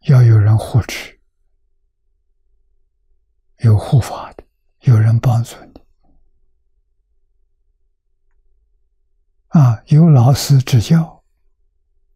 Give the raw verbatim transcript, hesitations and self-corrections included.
要有人护持，有护法的，有人帮助你，啊，有老师指教。